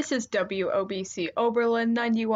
This is WOBC Oberlin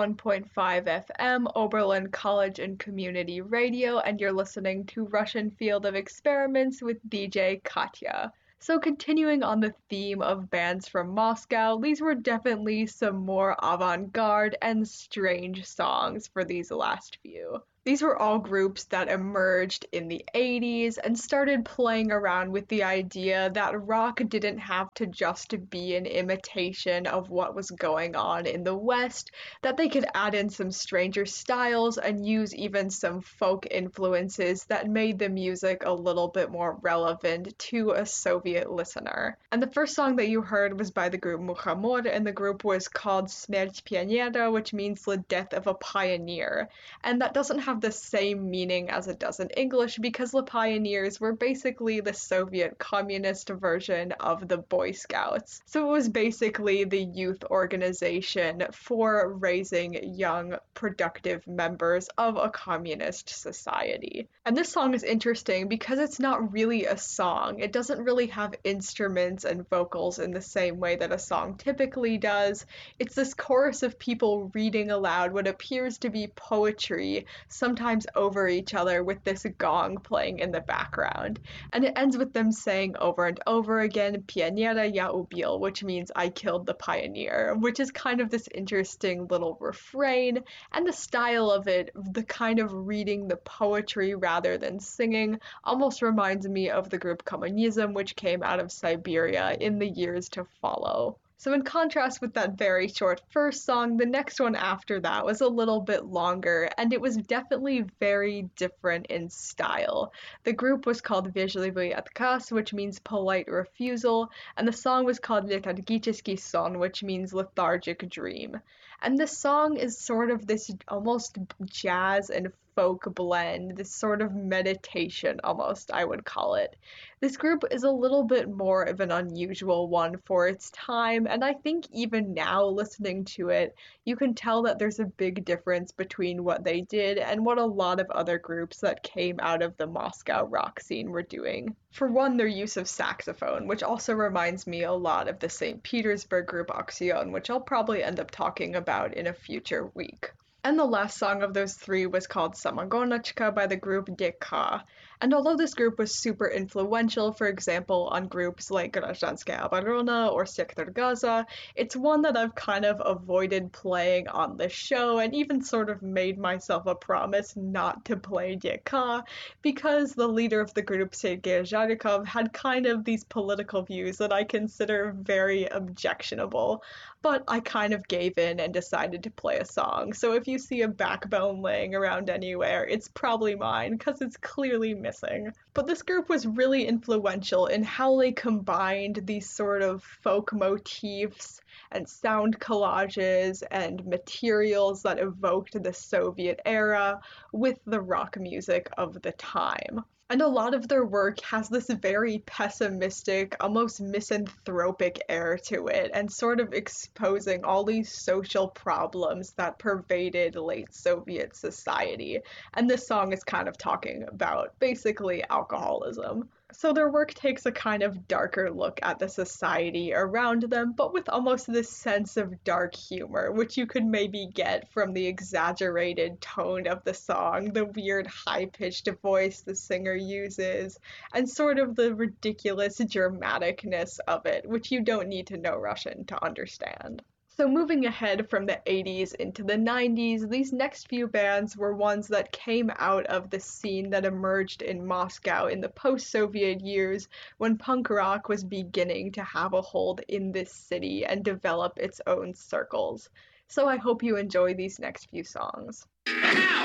91.5 FM, Oberlin College and Community Radio, and you're listening to Russian Field of Experiments with DJ Katya. So, continuing on the theme of bands from Moscow, these were definitely some more avant garde and strange songs for these last few. These were all groups that emerged in the 80s and started playing around with the idea that rock didn't have to just be an imitation of what was going on in the West, that they could add in some stranger styles and use even some folk influences that made the music a little bit more relevant to a Soviet listener. And the first song that you heard was by the group Mukhamor, and the group was called Smert Pionera, which means the death of a pioneer. And that doesn't have the same meaning as it does in English because the pioneers were basically the Soviet communist version of the Boy Scouts. So it was basically the youth organization for raising young, productive members of a communist society. And this song is interesting because it's not really a song. It doesn't really have instruments and vocals in the same way that a song typically does. It's this chorus of people reading aloud what appears to be poetry, sometimes over each other with this gong playing in the background. And it ends with them saying over and over again, Pionera ya ubil, which means I killed the pioneer, which is kind of this interesting little refrain. And the style of it, the kind of reading the poetry rather than singing, almost reminds me of the group Kommunism, which came out of Siberia in the years to follow. So in contrast with that very short first song, the next one after that was a little bit longer, and it was definitely very different in style. The group was called Vezhlivый Отказ, which means polite refusal, and the song was called Letargichesky Son, which means lethargic dream. And this song is sort of this almost jazz and folk blend, this sort of meditation almost, I would call it. This group is a little bit more of an unusual one for its time, and I think even now listening to it, you can tell that there's a big difference between what they did and what a lot of other groups that came out of the Moscow rock scene were doing. For one, their use of saxophone, which also reminds me a lot of the St. Petersburg group Aksyon, which I'll probably end up talking about in a future week. And the last song of those three was called Samogonachka by the group DK. And although this group was super influential, for example, on groups like Grazhanskaya Oborona or Sektor Gaza, it's one that I've kind of avoided playing on this show and even sort of made myself a promise not to play DK because the leader of the group, Sergei Zharikov, had kind of these political views that I consider very objectionable. But I kind of gave in and decided to play a song. So if you see a backbone laying around anywhere, it's probably mine because it's clearly missing. But this group was really influential in how they combined these sort of folk motifs and sound collages and materials that evoked the Soviet era with the rock music of the time. And a lot of their work has this very pessimistic, almost misanthropic air to it, and sort of exposing all these social problems that pervaded late Soviet society. And this song is kind of talking about basically alcoholism. So their work takes a kind of darker look at the society around them, but with almost this sense of dark humor, which you could maybe get from the exaggerated tone of the song, the weird high-pitched voice the singer uses, and sort of the ridiculous dramaticness of it, which you don't need to know Russian to understand. So moving ahead from the 80s into the 90s, these next few bands were ones that came out of the scene that emerged in Moscow in the post-Soviet years when punk rock was beginning to have a hold in this city and develop its own circles. So I hope you enjoy these next few songs.